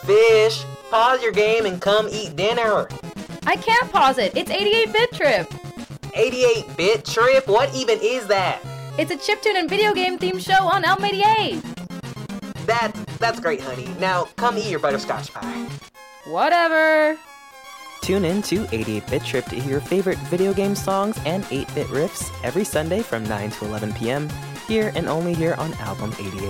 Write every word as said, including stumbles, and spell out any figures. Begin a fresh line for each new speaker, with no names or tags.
Fish, pause your game and come eat dinner.
I can't pause it. It's eighty-eight bit Trip.
eighty-eight bit Trip? What even is that?
It's a chiptune and video game themed show on Elm eighty-eight.
That, that's great, honey. Now, come eat your butterscotch pie.
Whatever.
Tune in to eighty-eight bit Trip to hear your favorite video game songs and eight bit riffs every Sunday from nine to eleven p.m. here and only here on Album eighty-eight.